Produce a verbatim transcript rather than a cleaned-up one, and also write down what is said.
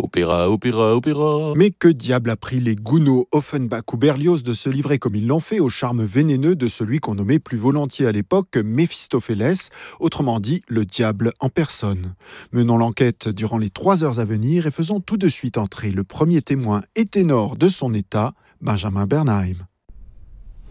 Opéra, opéra, opéra. Mais que diable a pris les Gounod, Offenbach ou Berlioz de se livrer comme ils l'ont fait au charme vénéneux de celui qu'on nommait plus volontiers à l'époque Méphistophélès, autrement dit le diable en personne. Menons l'enquête durant les trois heures à venir et faisons tout de suite entrer le premier témoin et ténor de son état, Benjamin Bernheim.